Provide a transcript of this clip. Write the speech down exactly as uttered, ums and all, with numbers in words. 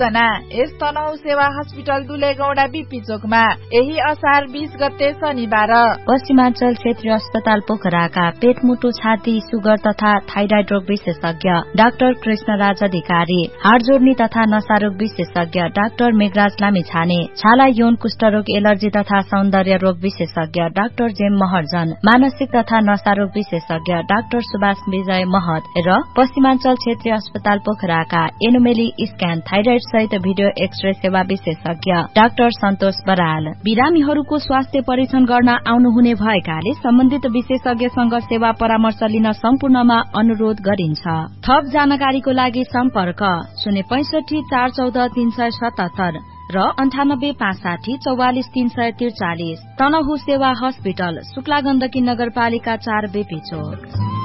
सूचना यस तनहु सेवा hospital दुलेगौडा BP चोकमा यही असार बीस गते शनिबार पश्चिमाञ्चल क्षेत्रीय अस्पताल पोखराका पेटमुटु छाती सुगर तथा थाइराइड रोग विशेषज्ञ डाक्टर कृष्णराज अधिकारी, हाड जोड्नी तथा नसारोग विशेषज्ञ डाक्टर मेघराज लामिछाने, छाला यौन कुष्ठरोग एलर्जी तथा सौन्दर्य रोग विशेषज्ञ डाक्टर जेम महर्जन, मानसिक तथा नसारोग विशेषज्ञ डाक्टर सुभाष विजय महत र पश्चिमाञ्चल क्षेत्रीय अस्पताल पोखराका एनोमेली स्क्यान थाइराइड सहित भिडियो एक्सरे सेवा विशेषज्ञ डाक्टर सन्तोष बराल। बिरामीहरूको स्वास्थ्य परीक्षण गर्न आउनुहुने भएकाले सम्बन्धित विशेषज्ञसँग सेवा परामर्श लिन सम्पूर्णमा अनुरोध गरिन्छ। थप जानकारीको लागि सम्पर्क शून्य पैंसठी चार चौध तीन सय सतहत्तर र अन्ठानब्बे पाँच साठी चौवालिस तीन सय त्रिचालिस। तनहु सेवा हस्पिटल, शुक्ला गण्डकी नगरपालिका चार बेपी चोक।